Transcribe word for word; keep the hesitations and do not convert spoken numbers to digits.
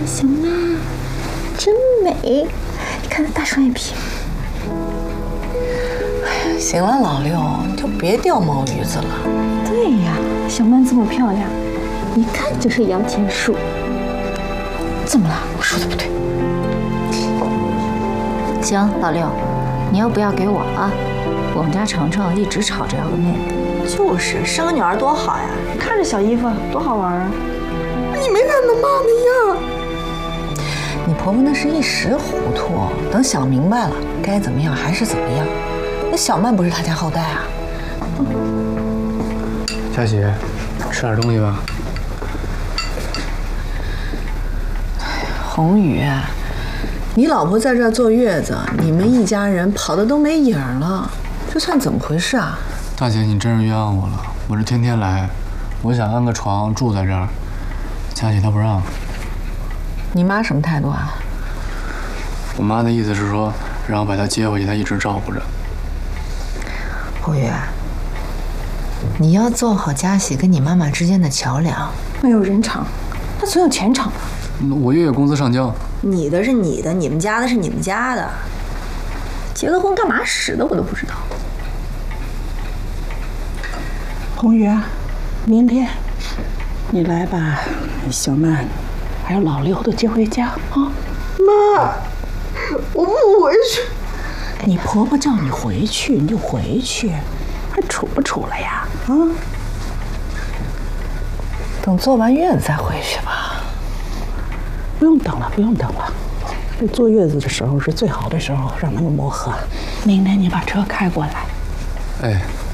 小曼，真美！你看那大双眼皮。 哎呀，行了，老六，你就别钓毛鱼子了。 对呀，小曼这么漂亮，一看就是摇钱树。怎么了？我说的不对。 行，老六，你要不要给我啊？我们家程程一直吵着要个妹妹。 就是，生个女儿多好呀！ 看着小衣服多好玩啊！ 你没看他妈那样。你婆婆那是一时糊涂，等想明白了，该怎么样还是怎么样。那小曼不是她家后代啊。 佳琪，吃点东西吧。 宏宇，你老婆在这儿坐月子，你们一家人跑的都没影了，这算怎么回事啊？ 大姐，你真是冤枉我了。我这天天来，我想安个床住在这儿，佳琪她不让。 你妈什么态度啊？ 我妈的意思是说，让我把她接回去，她一直照顾着。 宏宇，你要做好佳喜跟你妈妈之间的桥梁。 没有人场，那总有钱场吧？ 我月月工资上交。 你的是你的，你们家的是你们家的。结了婚干嘛使的我都不知道。 宏宇，明天你来把小曼还有老六都接回家啊！ 妈，我不回去。 你婆婆叫你回去你就回去，还杵不杵了呀？啊！ 等坐完月子再回去吧。 不用等了，不用等了。这坐月子的时候是最好的时候，让他们磨合。明天你把车开过来。 哎。